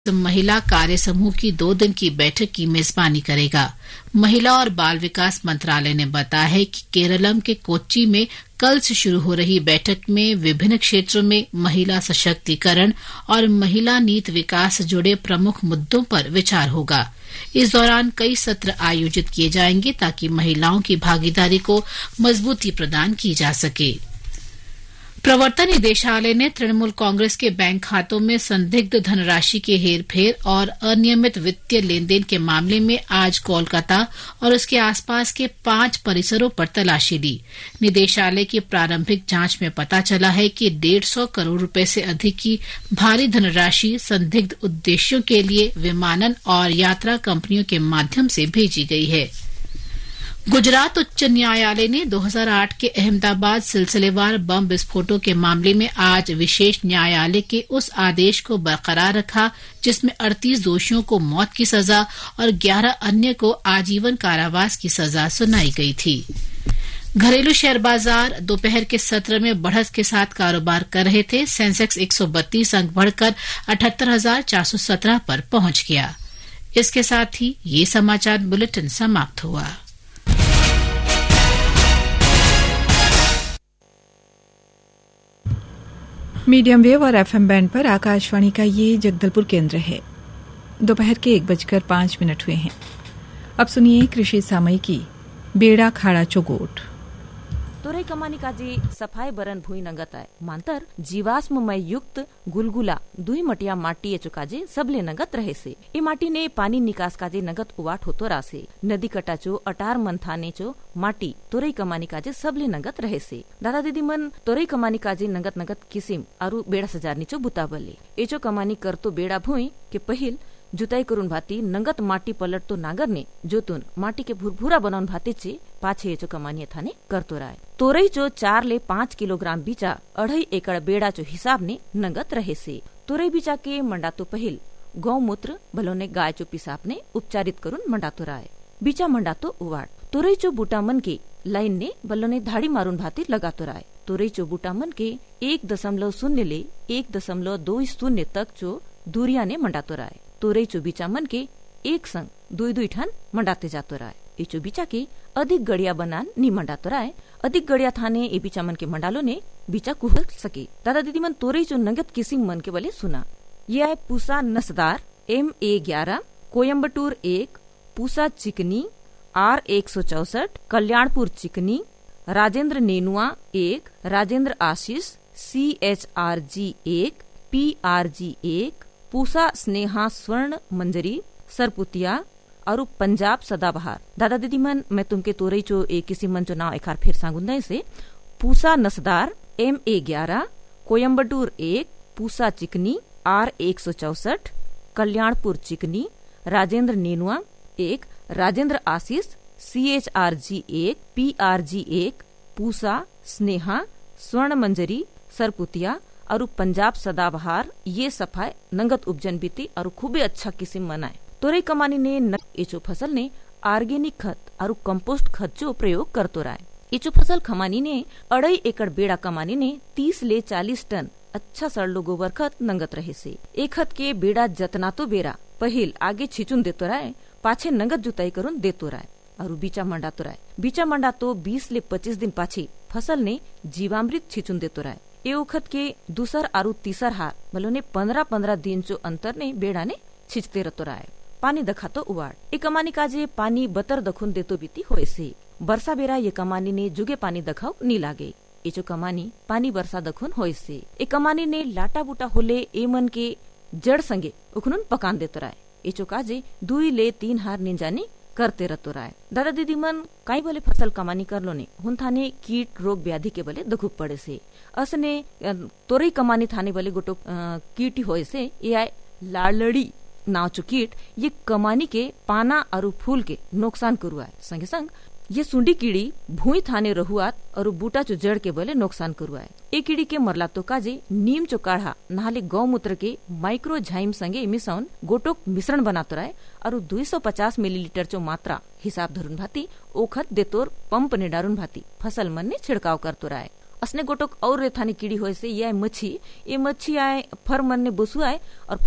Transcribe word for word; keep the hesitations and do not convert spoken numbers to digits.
महिला कार्य समूह की दो दिन की बैठक की मेजबानी करेगा। महिला और बाल विकास मंत्रालय ने बताया है कि केरलम के कोच्चि में कल से शुरू हो रही बैठक में विभिन्न क्षेत्रों में महिला सशक्तिकरण और महिला नीति विकास से जुड़े प्रमुख मुद्दों पर विचार होगा। इस दौरान कई सत्र आयोजित किए जाएंगे ताकि महिलाओं की भागीदारी को मजबूती प्रदान की जा सके। प्रवर्तन निदेशालय ने तृणमूल कांग्रेस के बैंक खातों में संदिग्ध धनराशि के हेरफेर और अनियमित वित्तीय लेनदेन के मामले में आज कोलकाता और उसके आसपास के पांच परिसरों पर तलाशी ली। निदेशालय की प्रारंभिक जांच में पता चला है कि डेढ़ सौ करोड़ रुपए से अधिक की भारी धनराशि संदिग्ध उद्देश्यों के लिए विमानन और यात्रा कंपनियों के माध्यम से भेजी गई है। गुजरात उच्च न्यायालय ने दो हज़ार आठ के अहमदाबाद सिलसिलेवार बम विस्फोटों के मामले में आज विशेष न्यायालय के उस आदेश को बरकरार रखा जिसमें अड़तीस दोषियों को मौत की सजा और ग्यारह अन्य को आजीवन कारावास की सजा सुनाई गई थी। घरेलू शेयर बाजार दोपहर के सत्र में बढ़त के साथ कारोबार कर रहे थे। सेंसेक्स एक सौ बत्तीस अंक बढ़कर अठहत्तर हजार चार सौ सत्रह पर पहुंच गया। इसके साथ ही ये समाचार बुलेटिन समाप्त हुआ। मीडियम वेव और एफएम बैंड पर आकाशवाणी का ये जगदलपुर केंद्र है। दोपहर के एक बजकर पांच मिनट हुए हैं। अब सुनिए कृषि सामयिकी बेड़ा खाड़ा चोगोट। तोरई कमानी काजी सफाई बरन भूई नंगत आय मांतर जीवाश्ममय युक्त गुलगुला दुई मटिया माटी चुकाजे सबले नगत रहे से ए माटी ने पानी निकास काजे नगत उवाट होतो रासे नदी कटाचो अटार मंथाने चो माटी तोरई कमानी काजे सबले नगत रहे से दादा दीदी मन तोरई कमानी काजे नगत नगत किसिम आरु बेड़ा सजारनी चो बुताबले एचो कमानी करतो बेड़ा भूई के पहिल जुताई करून भाती नंगत माटी पलट तो नागरने जोतून माटी के भुरभुरा बनाउन भातीचे पाछे एचो कमानी थाने करतो राय तोरई चो चार ले पांच किलोग्राम बीचा अढ़ाई एकड़ बेड़ा चो हिसाब ने नंगत रहे से तोरई बीचा के मंडातो पहिल गौमूत्र भलोने गाय चो पिसाब ने उपचारित करून मंडातो राय बीचा मंडातो उवाड तोरई चो बूटा मन के लाइन ने भलोने धाड़ी मारून भाती लगातो राय तोरई चो बूटा मन के एक दशमलव शून्य ले एक दशमलव दो शून्य तक चो दूरिया ने मंडातो राय तोरई चो बीचा मन के एक संग दुई दुई ठन मंडाते जातो राय ए चो बीचा के अधिक गड़िया बनान नी मंडातो राय अधिक गड़िया थाने ए बीचा मन के मंडालो ने बीचा कुहल सके दादा दीदी मन तोरई चो नगत किसिम मन के बले सुना ये आए पूसा नसदार एम ए ग्यारह कोयम्बटूर एक पूसा चिकनी आर एक सौ चौसठ कल्याणपुर चिकनी राजेंद्र नेनुआ एक राजेंद्र आशीष सी एच आर जी एक पी आर जी एक पूसा स्नेहा स्वर्ण मंजरी सरपुतिया और पंजाब सदाबहार दादा दीदी मन मैं तुमके तोरई चो एक किसी मन चो नाव एकार फिर सांगुंदा से पूसा नसदार एम ए ग्यारह कोयम्बटूर एक पूसा चिकनी आर एक सौ चौसठ कल्याणपुर चिकनी राजेंद्र नेनुआ एक राजेंद्र आशीष सी एच आर जी एक पी आर जी एक पूसा स्नेहा स्वर्ण मंजरी सरपुतिया और पंजाब सदाबहार ये सफाई नंगत उपजन बीती और खूबे अच्छा किस्म मनाए तोरई कमानी ने न एचो फसल ने ऑर्गेनिक खत और कंपोस्ट खत जो प्रयोग करतो राय एचो फसल खमानी ने अढ़ाई एकड़ बेड़ा कमानी ने तीस ले चालीस टन अच्छा सड़लो गोबर खत नंगत रहे से एक खत के बेड़ा जतना तो बेरा पहिल आगे छिचुन देतो राय पाछे नंगत जुताई करून देतो राय और बीचा मंडा तो राय बीचा मंडा तो बीस ले पच्चीस दिन पाछे फसल ने जीवामृत छिचुन देतो राय ए उखत के दूसर आरु तीसर हार भलोने पंद्रह पंद्रह दिन चो अंतर ने बेड़ा ने छिचते रतो राय पानी दखा तो उवाड़ ए कमानी काजे पानी बतर दखुन देतो बीती होए से बरसा बेरा ये कमानी ने जुगे पानी दखाव नी लागे एचो कमानी पानी बरसा दखुन होए से ए कमानी ने लाटा बूटा होले ए मन के जड़ संगे उखनुन पकान देतो राय एचो काजे दुई ले तीन हार निंजानी करते रहतो राय दादा दीदी मन काई बोले फसल कमानी कर लो ने हुन थाने कीट रोग व्याधि के बोले दखुप पड़े से असने तोरई कमानी थाने बोले गोटो कीटी होए से ये आए लालड़ी नाव चो कीट ये कमानी के पाना और फूल के नुकसान करुआए संगे संग ये सुंडी कीड़ी भूई थाने रहुआत और बूटा चो जड़ के बोले नुकसान करुआए ए कीड़ी के मरला तो काजे नीम चो काढ़ा नहाले गौमूत्र के माइक्रो झाइम संगे मिसाउन गोटोक मिश्रण बनातो राय और दो सौ पचास मिलीलीटर चो मात्रा हिसाब धरून भाती ओखत देतोर पंप ने डारून भाती फसल मन ने छिड़काव करतो राय असने गोटोक और रेथानी कीड़ी होए से ये मच्छी ये मच्छी आए फर मन ने बसु आए और